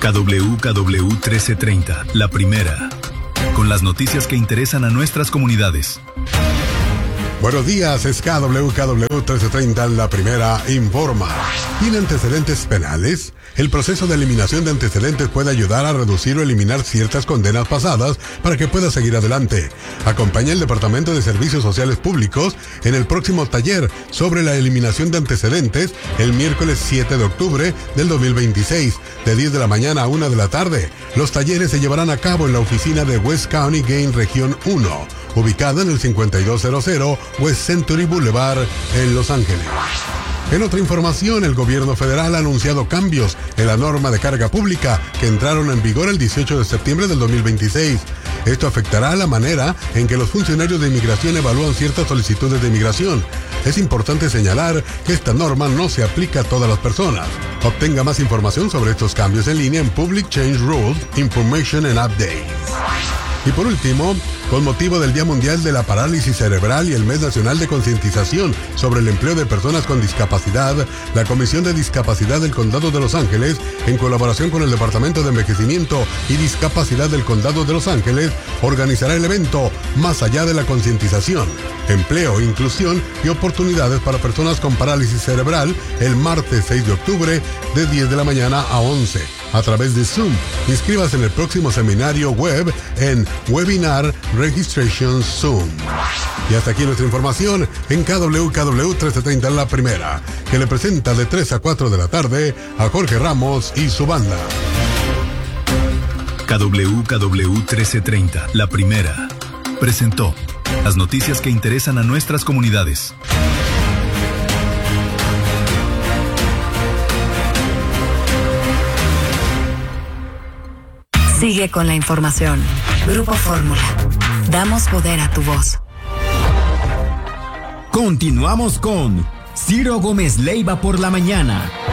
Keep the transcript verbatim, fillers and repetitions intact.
K W K W trece treinta, la primera, con las noticias que interesan a nuestras comunidades. Buenos días, es K W K W trece treinta, la primera informa. ¿Tiene antecedentes penales? El proceso de eliminación de antecedentes puede ayudar a reducir o eliminar ciertas condenas pasadas para que pueda seguir adelante. Acompaña el Departamento de Servicios Sociales Públicos en el próximo taller sobre la eliminación de antecedentes el miércoles siete de octubre del dos mil veintiséis, de diez de la mañana a una de la tarde. Los talleres se llevarán a cabo en la oficina de West County Gain Región uno, ubicada en el cincuenta y dos cero West Century Boulevard en Los Ángeles. En otra información, el gobierno federal ha anunciado cambios en la norma de carga pública que entraron en vigor el dieciocho de septiembre del dos mil veintiséis. Esto afectará la manera en que los funcionarios de inmigración evalúan ciertas solicitudes de inmigración. Es importante señalar que esta norma no se aplica a todas las personas. Obtenga más información sobre estos cambios en línea en Public Change Rules, Information and Updates. Y por último, con motivo del Día Mundial de la Parálisis Cerebral y el Mes Nacional de Concientización sobre el Empleo de Personas con Discapacidad, la Comisión de Discapacidad del Condado de Los Ángeles, en colaboración con el Departamento de Envejecimiento y Discapacidad del Condado de Los Ángeles, organizará el evento Más Allá de la Concientización, Empleo, Inclusión y Oportunidades para Personas con Parálisis Cerebral el martes seis de octubre de diez de la mañana a once. A través de Zoom. Inscríbase en el próximo seminario web en Webinar Registration Zoom. Y hasta aquí nuestra información en K W K W trece treinta, la primera, que le presenta de tres a cuatro de la tarde a Jorge Ramos y su banda. K W K W trece treinta, la primera, presentó las noticias que interesan a nuestras comunidades. Sigue con la información. Grupo Fórmula. Damos poder a tu voz. Continuamos con Ciro Gómez Leiva por la mañana.